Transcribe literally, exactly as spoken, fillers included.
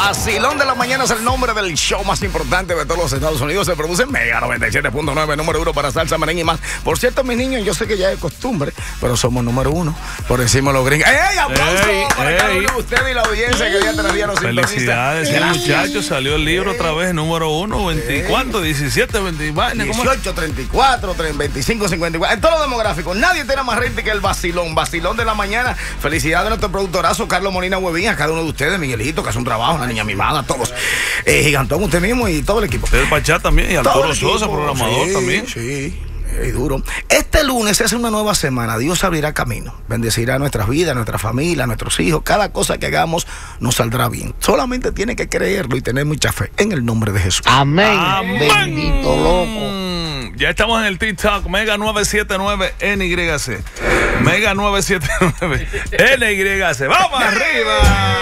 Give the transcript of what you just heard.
Vacilón de la mañana es el nombre del show más importante de todos los Estados Unidos. Se produce en Mega noventa y siete punto nueve, número uno para salsa, merengue y más. Por cierto, mis niños, yo sé que ya es costumbre, pero somos número uno. Por encima los gringos. ¡Ey, aplausos Ey, para ey. cada uno de ustedes y la audiencia que día tras día nos sintoniza! Felicidades, el muchacho salió el libro otra vez, número uno, veinte, ¿cuánto? diecisiete, veinte, vaina, ¿cómo es? dieciocho, treinta y cuatro, veinticinco, cincuenta y cuatro. En todos los demográficos, nadie tiene más rating que el vacilón. Vacilón de la mañana. Felicidades a nuestro productorazo Carlos Molina Huevín, a cada uno de ustedes, Miguelito, que hace un trabajo, una niña mimada, a todos. Eh, Gigantón, usted mismo y todo el equipo. El Pachá también, y Arturo Sosa, programador sí, también. Sí. Y duro. Este lunes es una nueva semana. Dios abrirá camino. Bendecirá nuestras vidas, nuestra familia, nuestros hijos. Cada cosa que hagamos nos saldrá bien. Solamente tiene que creerlo y tener mucha fe en el nombre de Jesús. Amén. Amén. Bendito loco. Ya estamos en el TikTok, Mega nueve siete nueve N Y C. Mega nueve siete nueve N Y C. ¡Vamos arriba!